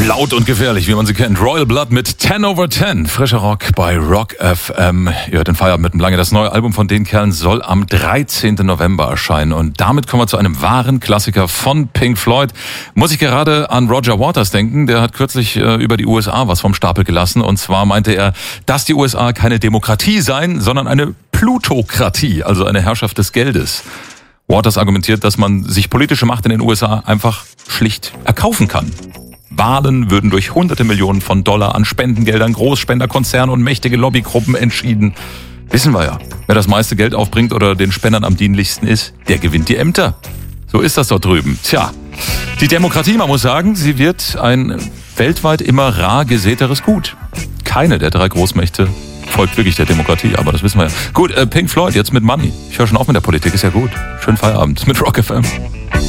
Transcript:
Laut und gefährlich, wie man sie kennt. Royal Blood mit 10 over 10. Frischer Rock bei Rock FM. Ihr hört den Feierabend mit dem Lange. Das neue Album von den Kerlen soll am 13. November erscheinen. Und damit kommen wir zu einem wahren Klassiker von Pink Floyd. Muss ich gerade an Roger Waters denken. Der hat kürzlich über die USA was vom Stapel gelassen. Und zwar meinte er, dass die USA keine Demokratie seien, sondern eine Plutokratie, also eine Herrschaft des Geldes. Waters argumentiert, dass man sich politische Macht in den USA einfach schlicht erkaufen kann. Wahlen würden durch hunderte Millionen von Dollar an Spendengeldern, Großspenderkonzerne und mächtige Lobbygruppen entschieden. Wissen wir ja, wer das meiste Geld aufbringt oder den Spendern am dienlichsten ist, der gewinnt die Ämter. So ist das dort drüben. Tja, die Demokratie, man muss sagen, sie wird ein weltweit immer rar gesäteres Gut. Keine der drei Großmächte folgt wirklich der Demokratie, aber das wissen wir ja. Gut, Pink Floyd, jetzt mit Money. Ich höre schon auf mit der Politik, ist ja gut. Schönen Feierabend mit Rock FM.